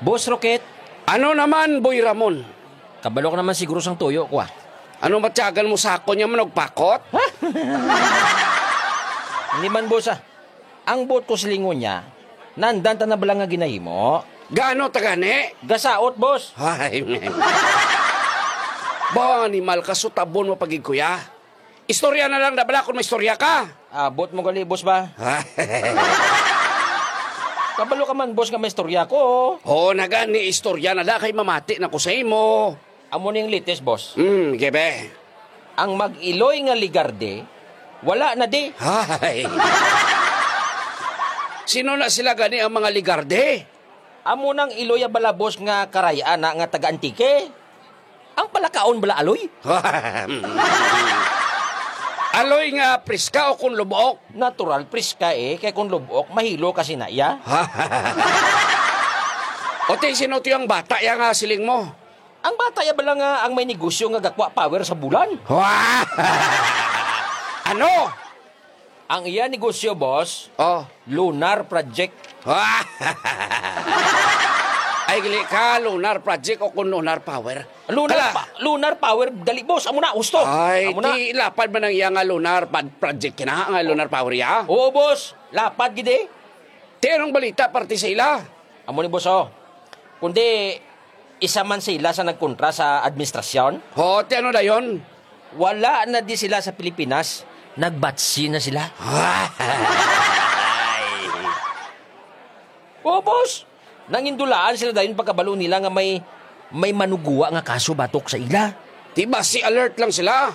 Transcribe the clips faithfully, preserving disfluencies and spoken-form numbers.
Boss Rocket, Ano naman, Boy Ramon? kabalo ka naman siguro sang tuyo ko ah. Ano matyagan mo sako niya managpakot? Hindi man boss ah. Ang bot ko silingon niya, nandan ta na bala nga ginahimo. Gaano tagani? Gasaot boss. Ay, men. Ba, animal ka, sutabon mo pagig kuya. Istorya na lang, nabala kung may istorya ka. Ah, bot mo gali boss ba? Kabalo ka man boss nga may istorya ko. Oo, nagani istorya na lang kay mamati na ko sa imo. Amo ning latest boss. Hmm, gebe. Ang mag-iloy nga ligarde, wala na di. Ay. Sino na sila gani ang mga ligarde? Amo nang iloy bala boss nga karayaan na nga taga-antike. Ang palakaon bala aloy. Aloy nga priska o kung lubok? Natural priska eh, kay kung lubok, mahilo kasi na iya. O te, sino to yung bata ya nga siling mo? Ang bata ya bala nga ang may negosyo nga gakwa power sa bulan. Ano? Ang iya negosyo boss, Oh. lunar project. Ay, gili ka, lunar project o kung lunar power? Lunar, Ala. pa- lunar power, dali boss, amo na, gusto. Ay, Amo na. ti lapad man ang iya nga lunar pad- project kina nga lunar power ya? Oo boss, lapad gide. Ti anong balita parte sa ila? Amo ni boss oh. Kundi isa man sila sa nagkontra sa administrasyon, Ho, ti ano na yon? wala na di sila sa Pilipinas. Nagbatsi na sila. Oo boss, nangindulaan sila dahil pagkabalo nila nga may may manuguwa nga kaso batok sa ila. Ti ba si alert lang sila?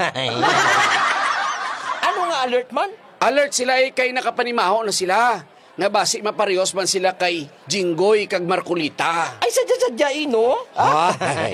Ano nga alert man? Alert sila ay kay nakapanimaho na sila. Nga basi maparehos man sila kay Jinggoy kag Marculita. Ay sadya-sadya ino. Ay.